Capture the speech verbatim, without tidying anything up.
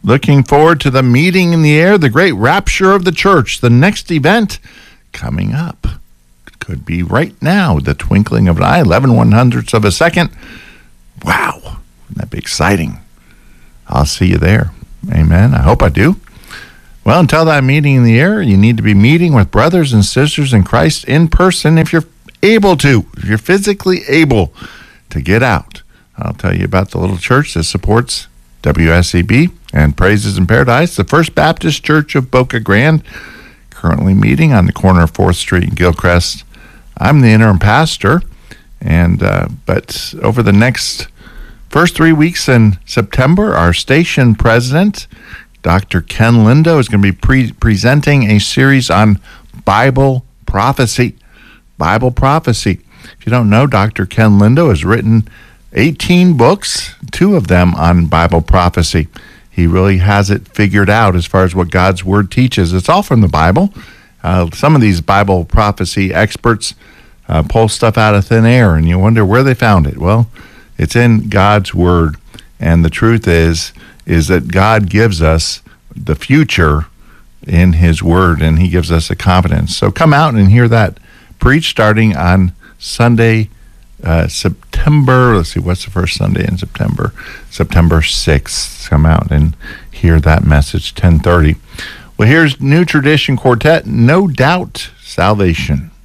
Looking forward to the meeting in the air, the great rapture of the church, the next event coming up. Could be right now, the twinkling of an eye, eleven one hundredths of a second. Wow, wouldn't that be exciting? I'll see you there. Amen. I hope I do. Well, until that meeting in the air, you need to be meeting with brothers and sisters in Christ in person if you're able to, if you're physically able to get out. I'll tell you about the little church that supports W S E B and Praises in Paradise, the First Baptist Church of Boca Grande, currently meeting on the corner of fourth Street in Gilcrest. I'm the interim pastor, and uh, but over the next first three weeks in September, our station president, Doctor Ken Lindo, is going to be pre- presenting a series on Bible prophecy. Bible prophecy. If you don't know, Doctor Ken Lindo has written eighteen books, two of them on Bible prophecy. He really has it figured out as far as what God's Word teaches. It's all from the Bible. Uh, some of these Bible prophecy experts uh, pull stuff out of thin air, and you wonder where they found it. Well, it's in God's Word, and the truth is, is that God gives us the future in His Word, and He gives us a confidence. So come out and hear that preached starting on Sunday, uh, September, let's see, what's the first Sunday in September? September sixth. Come out and hear that message, ten thirty. Well, here's New Tradition Quartet, No Doubt Salvation.